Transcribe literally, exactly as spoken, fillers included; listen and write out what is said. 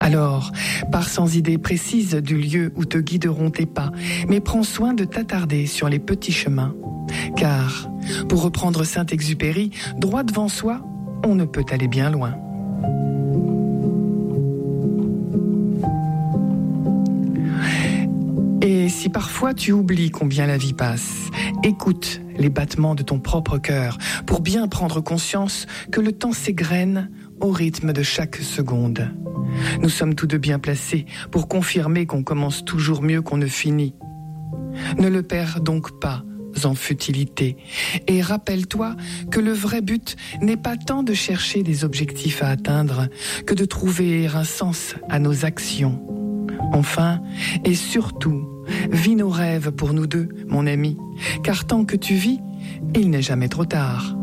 Alors, pars sans idée précise du lieu où te guideront tes pas, mais prends soin de t'attarder sur les petits chemins. Car, pour reprendre Saint-Exupéry, droit devant soi, on ne peut aller bien loin. Et si parfois tu oublies combien la vie passe, écoute les battements de ton propre cœur pour bien prendre conscience que le temps s'égrène au rythme de chaque seconde. Nous sommes tous deux bien placés pour confirmer qu'on commence toujours mieux qu'on ne finit. Ne le perds donc pas en futilité et rappelle-toi que le vrai but n'est pas tant de chercher des objectifs à atteindre que de trouver un sens à nos actions. Enfin, et surtout, vis nos rêves pour nous deux, mon ami, car tant que tu vis, il n'est jamais trop tard.